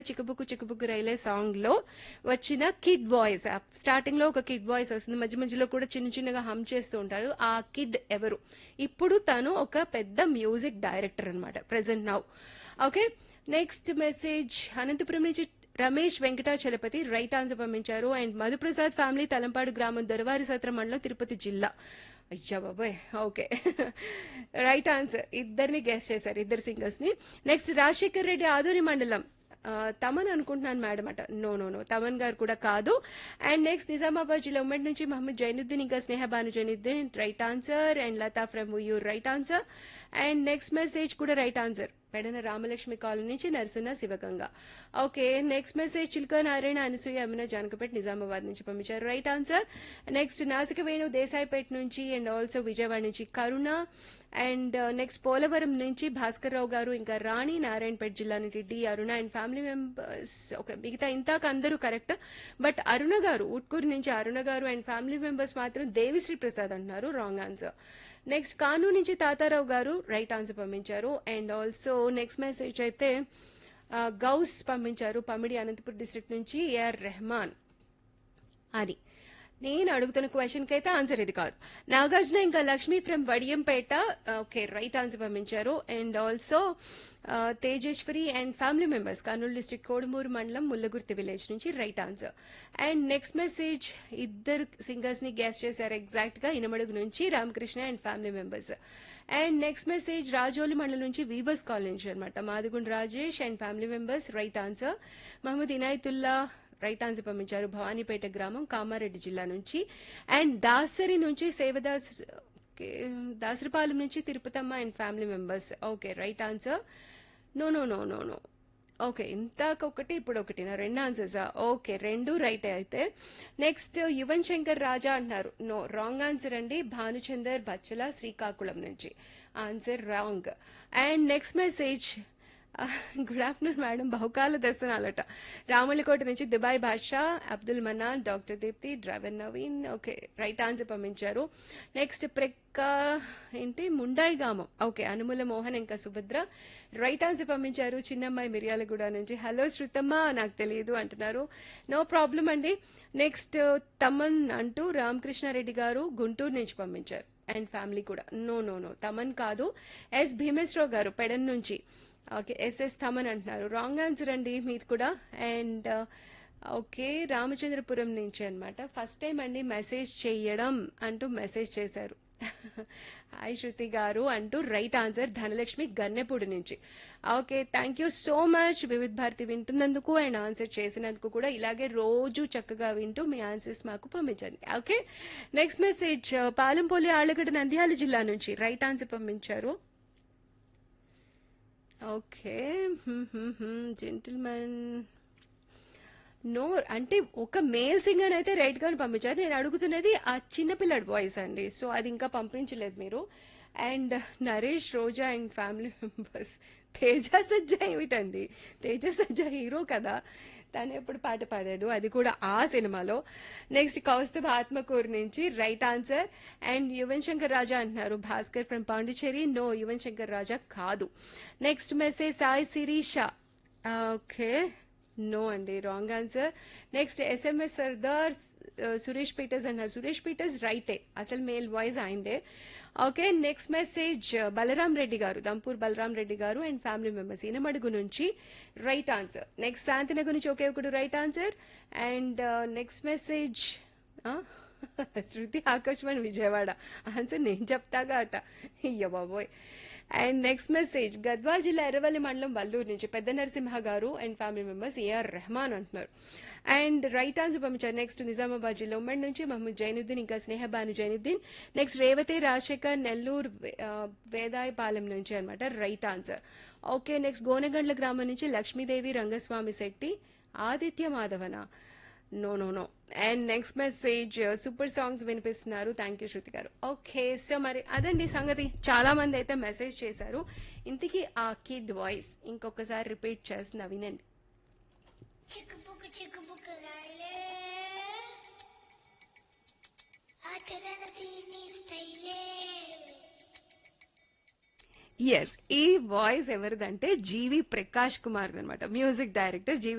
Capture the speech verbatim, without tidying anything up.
చిక్కుబుక్కు చిక్కుబుక్కు రైలే సాంగ్ లో వచ్చిన కిడ్ వాయిస్. స్టార్టింగ్ లో ఒక కిడ్ వాయిస్ వస్తుంది, మధ్య మధ్యలో కూడా చిన్న చిన్నగా హమ్ చేస్తూ ఉంటారు. ఆ కిడ్ ఎవరు? ఇప్పుడు తను ఒక పెద్ద మ్యూజిక్ డైరెక్టర్ అనమాట present now. Okay, next message Anantapuram నుంచి రమేష్ వెంకటాచలపతి రైట్ ఆన్సర్ పంపించారు. అండ్ మధుప్రసాద్ ఫ్యామిలీ తలంపాడు గ్రామం దొరవారి సత్రం మండలం తిరుపతి జిల్లా. అయ్యా బాబాయ్, ఓకే రైట్ ఆన్సర్. ఇద్దరిని గెస్ట్ చేశారు, ఇద్దరు సింగర్స్ ని. నెక్స్ట్ రాజశేఖర్ రెడ్డి ఆదోని మండలం, ఆ, తమన్ అనుకుంటున్నాను మేడం అట. నో నో నో తమన్ గారు కూడా కాదు. అండ్ నెక్స్ట్ నిజామాబాద్ జిల్లా ఉమ్మడి నుంచి మహమ్మద్ జైనుద్దీన్ ఇంకా స్నేహ Banu Zainuddin right answer. And Lata from Vuyyuru right answer. And next message కూడా right answer, Pedana Ramalakshmi colony నుంచి Narasanna Sivaganga. Okay, next message చిల్క Narayana Anasuya Amina Janakpet Nizamabad నుంచి పంపించారు రైట్ ఆన్సర్. నెక్స్ట్ నాసిక వేణు దేశాయిపేట నుంచి అండ్ ఆల్సో విజయవాడ నుంచి కరుణ. అండ్ నెక్స్ట్ పోలవరం నుంచి భాస్కర్ రావు గారు ఇంకా రాణి నారాయణపేట జిల్లా నుంచి D Aruna and family members. Okay, మిగతా ఇంతాక అందరూ కరెక్ట్, బట్ అరుణ గారు ఉట్కూరు నుంచి అరుణ గారు అండ్ ఫ్యామిలీ మెంబర్స్ మాత్రం దేవిశ్రీ ప్రసాద్ అంటున్నారు, రాంగ్ ఆన్సర్. నెక్స్ట్ కాను నుంచి తాతారావు గారు రైట్ ఆన్సర్ పంపించారు. అండ్ ఆల్సో నెక్స్ట్ మెసేజ్ అయితే ఆ, గౌస్ పంపించారు పమిడి అనంతపురం డిస్ట్రిక్ట్ నుంచి ఏఆర్ రెహమాన్ అని. నేను అడుగుతున్న క్వశ్చన్ కి అయితే ఆన్సర్ ఇది కాదు. నాగార్జున ఇంకా Lakshmi from Vadiyampeta, okay right answer పంపించారు. And also Tejeswari and family members Kurnool district Kodumur మండలం ముల్లగుర్తి విలేజ్ నుంచి right answer. And next message ఇద్దరు సింగర్స్ ని గెస్ట్ చేశారు ఎగ్జాక్ట్ గా, ఇనమడుగు నుంచి Ramakrishna and family members. And next message Rajoli మండలం నుంచి వీవర్స్ కాలనీ నుంచి అనమాట, మాదిగుండ్ Rajesh and family members right answer. Mohammed Inayatullah right answer పంపించారు భవానీపేట గ్రామం కామారెడ్డి జిల్లా నుంచి. అండ్ దాసరి నుంచి సేవదాస్, దాసరిపాలెం నుంచి Tirupatamma and family members. Okay right answer. No no no no no okay, ఇంతకొకటి ఇప్పుడు ఒకటి నా రెండు ఆన్సర్సా? ఓకే, రెండు రైట్. అయితే నెక్స్ట్ యువన్ శంకర్ రాజా అంటున్నారు, నో రాంగ్ ఆన్సర్ అండి. భానుచందర్ బచ్చల శ్రీకాకుళం నుంచి answer wrong. And next message good afternoon madam, బహుకాల దర్శనాలట Ramulakota నుంచి దుబాయ్ భాషా Abdul మనాన్ doctor Deepti driver Naveen. Okay right answer పంపించారు. నెక్స్ట్ ప్రెక్క ఏంటి ముండాయి గ్రామం, ఓకే అనుముల మోహన్ ఇంకా సుభద్ర రైట్ ఆన్సర్ పంపించారు. చిన్నమ్మాయి మిర్యాలగూడ నుంచి హలో శృతమ్మ నాకు తెలియదు అంటున్నారు, నో ప్రాబ్లం అండి. నెక్స్ట్ తమన్ అంటూ రామకృష్ణారెడ్డి గారు గుంటూరు నుంచి పంపించారు అండ్ ఫ్యామిలీ కూడా. నో నో నో తమన్ కాదు. ఎస్ భీమేశ్వరరావు గారు పెడన్ నుంచి, ఓకే ఎస్ఎస్ థమన్ అంటున్నారు, రాంగ్ ఆన్సర్ అండి మీది కూడా. అండ్ ఓకే రామచంద్రపురం నుంచి అనమాట, ఫస్ట్ టైం అండి మెసేజ్ చేయడం అంటూ మెసేజ్ చేశారు. హాయ్ శృతి గారు అంటూ రైట్ ఆన్సర్ ధనలక్ష్మి గన్నెపూడి నుంచి. Okay thank you so much Vividh Bharati వింటున్నందుకు and answer చేసినందుకు కూడా. ఇలాగే రోజు చక్కగా వింటూ మీ ఆన్సర్స్ మాకు పంపించండి. Okay, next message Palempalli Allagadda Nandyal జిల్లా నుంచి రైట్ ఆన్సర్ పంపించారు. ఓకే జెంటిల్మెన్ నో అంటే ఒక మేల్ సింగర్ అయితే రైట్ గానే పంపించారు. నేను అడుగుతున్నది ఆ చిన్నపిల్లడి వాయిస్ అండి, సో అది ఇంకా పంపించలేదు మీరు. And Naresh Roja and family members. Teja సజ్జా ఏమిటండి, తేజ సజ్జా హీరో కదా, తను ఎప్పుడు పాట పాడాడు, అది కూడా ఆ సినిమాలో. నెక్స్ట్ కౌస్తుభ ఆత్మకూరు నుంచి right answer. And Yuvan Shankar Raja అంటున్నారు భాస్కర్ ఫ్రమ్ పాండిచేరి, నో యువన్ శంకర్ రాజా కాదు. Next message Sai Sirisha, okay no అండి wrong answer. Next SMS Sardar Suresh Peter's అన్నారు, సురేష్ పీటర్స్ రైటే, అసలు మేల్ వాయిస్ అయిందే. Okay next message Balaram Reddy గారు, దంపూర్ బలరాం రెడ్డి గారు అండ్ ఫ్యామిలీ మెంబర్స్ ఇనమడుగు నుంచి రైట్ ఆన్సర్. నెక్స్ట్ శాంతినగర్ నుంచి ఒకే ఒకటి right answer. And next message Shruti Akashvani Vijayawada, answer నేను చెప్తాగా అట, అయ్య బాబోయ్. అండ్ నెక్స్ట్ మెసేజ్ గద్వాల్ జిల్లా ఎర్రవల్లి మండలం వల్లూరు నుంచి పెద్ద నరసింహ గారు and family members AR Rahman అంటున్నారు అండ్ రైట్ ఆన్సర్ పంపించారు. నెక్స్ట్ నిజామాబాద్ జిల్లా ఉమ్మడి నుంచి మహమ్మద్ జైనుద్దీన్ ఇంకా స్నేహ బాను జైనుద్దీన్. నెక్స్ట్ రేవతి రాజశేఖర్ నెల్లూరు వేదాయపాలెం నుంచి అనమాట right answer. Okay next Gonagandla గ్రామం నుంచి Lakshmidevi Rangaswamy Shetty Aditya మాధవన, no no no. And next message super songs వినిపిస్తున్నారు, థ్యాంక్ యూ శృతి గారు. ఓకే సో మరి అదండి సంగతి, చాలా మంది అయితే మెసేజ్ చేశారు. ఇంతకీ ఆ కిడ్ వాయిస్ ఇంకొకసారి రిపీట్ చేస్తున్నా వినండి. చిక్కుబుక్కు చిక్కుబుక్కు రాయలే ఆచరణ దీని స్టైలే ఎస్ ఈ వాయిస్ ఎవరిదంటే జీవి ప్రకాష్ కుమార్ అనమాట, మ్యూజిక్ డైరెక్టర్ జీవి